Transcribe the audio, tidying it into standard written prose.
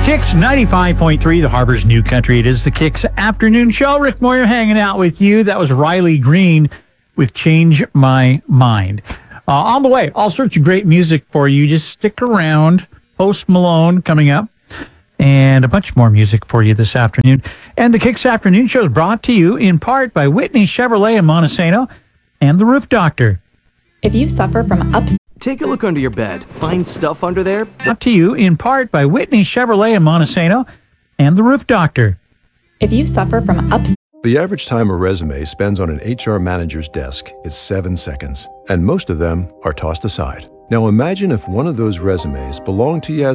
Kicks 95.3, the Harbor's New Country. It is the Kicks Afternoon Show. Rick Moyer hanging out with you. That was Riley Green with Change My Mind. On the way, all sorts of great music for you. Just stick around. Post Malone coming up. And a bunch more music for you this afternoon. And the Kicks Afternoon Show is brought to you in part by Whitney Chevrolet in Montesano and the Roof Doctor. If you suffer from Take a look under your bed. Find stuff under there? Brought to you in part by Whitney Chevrolet in Montesano and the Roof Doctor. If you suffer from The average time a resume spends on an HR manager's desk is 7 seconds, and most of them are tossed aside. Now imagine if one of those resumes belonged to you as